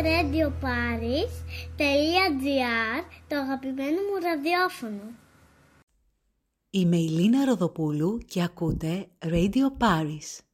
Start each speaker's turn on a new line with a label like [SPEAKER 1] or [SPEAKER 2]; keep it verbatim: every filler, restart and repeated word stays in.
[SPEAKER 1] radio paris τελεία gr, το αγαπημένο μου ραδιόφωνο.
[SPEAKER 2] Είμαι η Λίνα Ροδοπούλου και ακούτε Radio Paris.